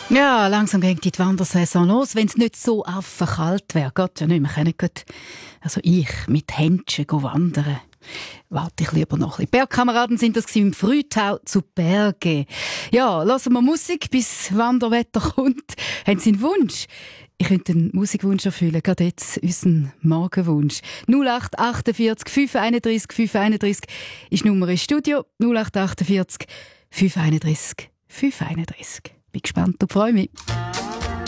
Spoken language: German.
Ja, langsam geht die Wandersaison los, wenn es nicht so affig kalt wäre. Geht ja nicht, wir können gut, also ich, mit Händchen wandern. Warte ich lieber noch ein bisschen. Bergkameraden sind das im Frühtau zu Berge. Ja, hören wir Musik, bis Wanderwetter kommt. Haben Sie einen Wunsch? Ich könnte einen Musikwunsch erfüllen, gerade jetzt unseren Morgenwunsch. 0848 531 531 ist die Nummer ins Studio. 0848 531 531. Bin gespannt und freue mich.